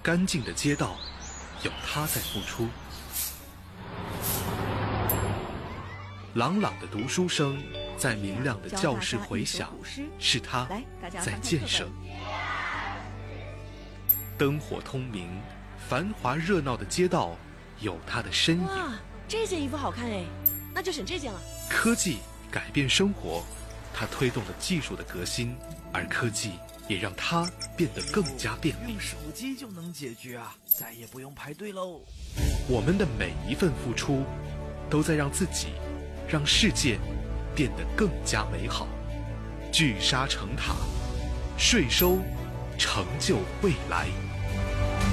干净的街道，有他在付出；朗朗的读书声在明亮的教室回响，是他在建设；灯火通明、繁华热闹的街道，有他的身影。 哇，这件衣服好看哎，那就选这件了。 科技改变生活，它推动了技术的革新，而科技也让它变得更加便利。 用手机就能解决啊，再也不用排队喽。 我们的每一份付出，都在让自己、让世界变得更加美好。聚沙成塔，税收成就未来。